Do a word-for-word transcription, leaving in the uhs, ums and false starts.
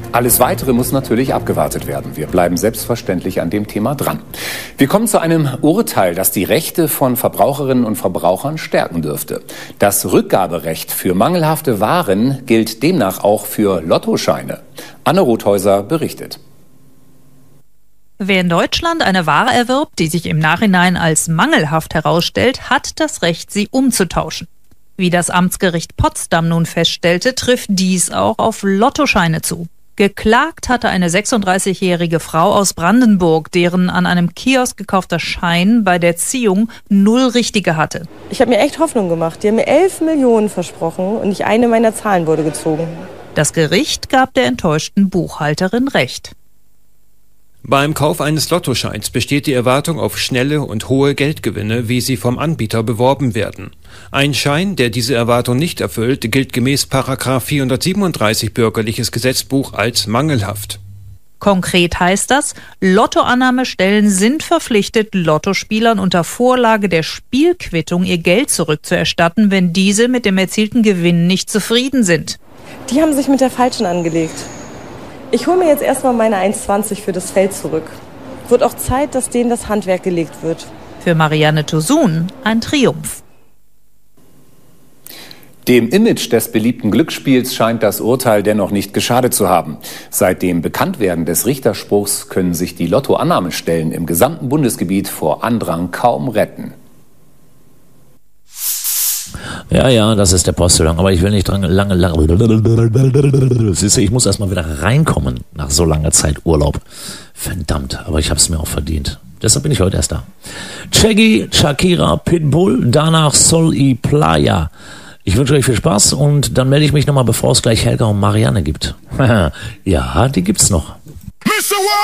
Alles Weitere muss natürlich abgewartet werden. Wir bleiben selbstverständlich an dem Thema dran. Wir kommen zu einem Urteil, das die Rechte von Verbraucherinnen und Verbrauchern stärken dürfte. Das Rückgaberecht für mangelhafte Waren gilt demnach auch für Lottoscheine. Anne Rothäuser berichtet. Wer in Deutschland eine Ware erwirbt, die sich im Nachhinein als mangelhaft herausstellt, hat das Recht, sie umzutauschen. Wie das Amtsgericht Potsdam nun feststellte, trifft dies auch auf Lottoscheine zu. Geklagt hatte eine sechsunddreißigjährige Frau aus Brandenburg, deren an einem Kiosk gekaufter Schein bei der Ziehung null Richtige hatte. Ich habe mir echt Hoffnung gemacht. Die haben mir elf Millionen versprochen und nicht eine meiner Zahlen wurde gezogen. Das Gericht gab der enttäuschten Buchhalterin Recht. Beim Kauf eines Lottoscheins besteht die Erwartung auf schnelle und hohe Geldgewinne, wie sie vom Anbieter beworben werden. Ein Schein, der diese Erwartung nicht erfüllt, gilt gemäß Paragraph vierhundertsiebenunddreißig Bürgerliches Gesetzbuch als mangelhaft. Konkret heißt das, Lottoannahmestellen sind verpflichtet, Lottospielern unter Vorlage der Spielquittung ihr Geld zurückzuerstatten, wenn diese mit dem erzielten Gewinn nicht zufrieden sind. Die haben sich mit der Falschen angelegt. Ich hole mir jetzt erstmal meine eins zwanzig für das Feld zurück. Wird auch Zeit, dass denen das Handwerk gelegt wird. Für Marianne Tosun ein Triumph. Dem Image des beliebten Glücksspiels scheint das Urteil dennoch nicht geschadet zu haben. Seit dem Bekanntwerden des Richterspruchs können sich die Lottoannahmestellen im gesamten Bundesgebiet vor Andrang kaum retten. Ja, ja, das ist der Postillon, aber ich will nicht dran lange, lange, siehst du, ich muss erstmal wieder reinkommen nach so langer Zeit Urlaub. Verdammt, aber ich hab's mir auch verdient. Deshalb bin ich heute erst da. Shaggy, Shakira, Pitbull, danach Sol y Playa. Ich wünsche euch viel Spaß und dann melde ich mich nochmal, bevor es gleich Helga und Marianne gibt. Ja, die gibt's noch.